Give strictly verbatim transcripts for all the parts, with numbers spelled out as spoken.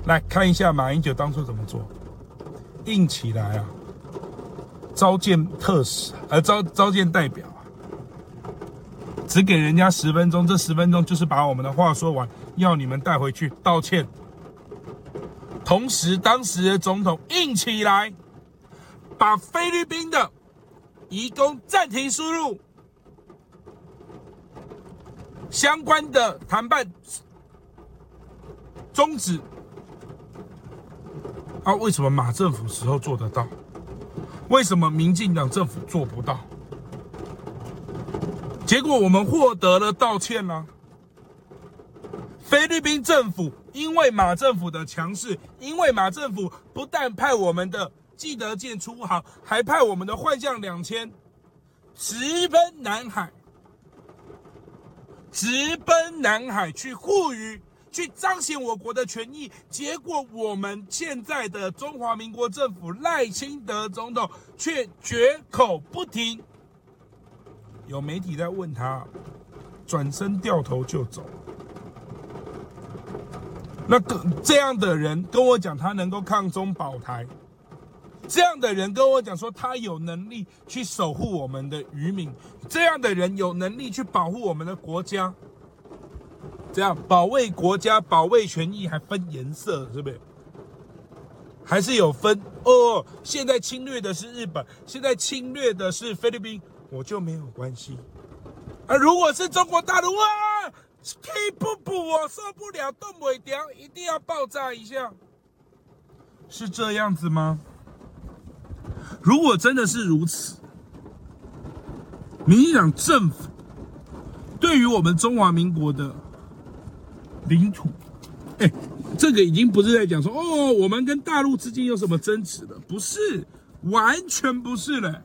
来看一下马英九当初怎么做，硬起来啊，召见特使，呃，召召见代表啊，只给人家十分钟，这十分钟就是把我们的话说完，要你们带回去道歉。同时，当时的总统硬起来，把菲律宾的移工暂停输入，相关的谈判终止。啊，为什么马政府时候做得到？为什么民进党政府做不到？结果我们获得了道歉啦。菲律宾政府因为马政府的强势，因为马政府不但派我们的基德舰出航，还派我们的幻象两千直奔南海，直奔南海去护渔，去彰显我国的权益。结果我们现在的中华民国政府赖清德总统却绝口不提。有媒体在问他，转身掉头就走。那个这样的人跟我讲他能够抗中保台，这样的人跟我讲说他有能力去守护我们的渔民，这样的人有能力去保护我们的国家，这样保卫国家保卫权益还分颜色，是不是？还是有分哦，现在侵略的是日本，现在侵略的是菲律宾，我就没有关系。啊，如果是中国大陆啊，气不不，我受不了，动不了，一定要爆炸一下，是这样子吗？如果真的是如此，民进党政府对于我们中华民国的领土，哎，这个已经不是在讲说哦，我们跟大陆之间有什么争执了，不是，完全不是了。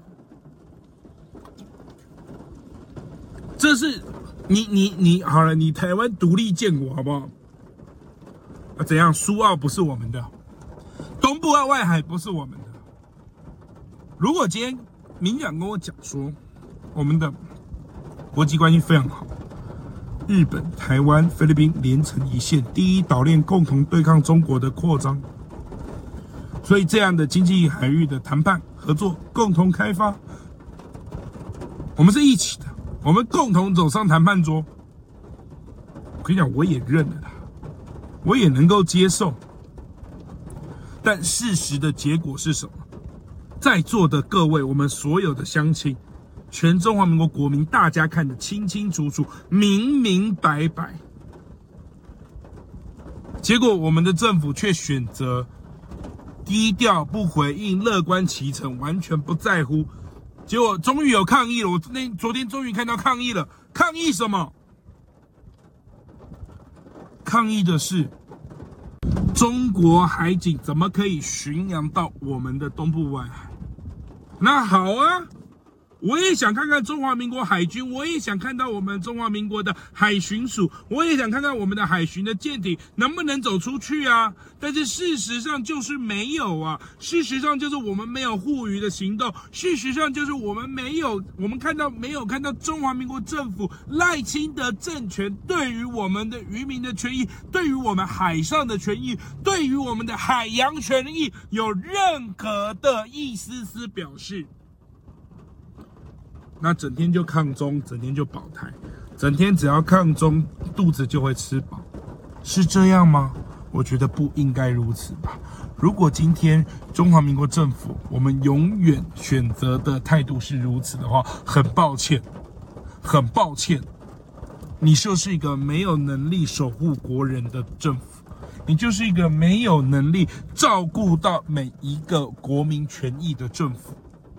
这是你你你好了，你台湾独立建国好不好？啊，怎样？苏澳不是我们的，东部澳外海不是我们的。如果今天民进党跟我讲说，我们的国际关系非常好，日本、台湾、菲律宾连成一线，第一岛链共同对抗中国的扩张，所以这样的经济海域的谈判合作、共同开发，我们是一起的，我们共同走上谈判桌。我跟你讲，我也认了啦，我也能够接受，但事实的结果是什么？在座的各位，我们所有的乡亲，全中华民国国民，大家看得清清楚楚、明明白白。结果我们的政府却选择低调不回应、乐观其成，完全不在乎。结果终于有抗议了，我那昨天终于看到抗议了。抗议什么？抗议的是中国海警怎么可以巡洋到我们的东部外海？那好啊，我也想看看中华民国海军，我也想看到我们中华民国的海巡署，我也想看看我们的海巡的舰艇能不能走出去啊。但是事实上就是没有啊，事实上就是我们没有护渔的行动，事实上就是我们没有，我们看到没有看到中华民国政府赖清德政权对于我们的渔民的权益，对于我们海上的权益，对于我们的海洋权益有任何的一丝丝表示。那整天就抗中，整天就保台，整天只要抗中，肚子就会吃饱，是这样吗？我觉得不应该如此吧。如果今天中华民国政府，我们永远选择的态度是如此的话，很抱歉，很抱歉，你就是一个没有能力守护国人的政府，你就是一个没有能力照顾到每一个国民权益的政府。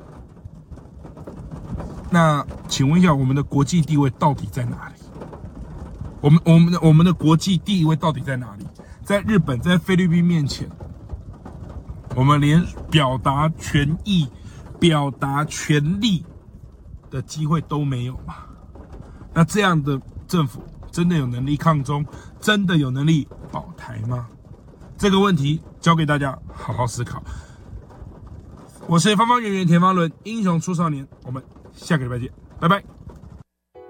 那请问一下，我们的国际地位到底在哪里？我们我们的我们的国际地位到底在哪里？在日本、在菲律宾面前，我们连表达权益、表达权利的机会都没有嘛？那这样的政府真的有能力抗中，真的有能力保台吗？这个问题交给大家好好思考。我是方方圆圆田方伦，英雄出少年，我们下个礼拜见，拜拜。